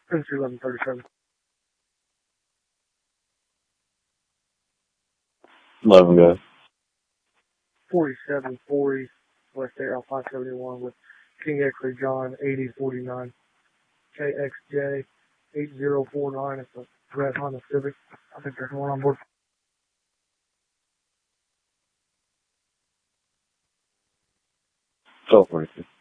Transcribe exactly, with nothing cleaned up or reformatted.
Tennessee eleven thirty-seven. eleven guys. forty-seven forty West Air L five seventy-one with King X-Ray John eighty forty-nine. K X J eight zero four nine. It's a red Honda Civic. I think there's one on board. twelve forty-two.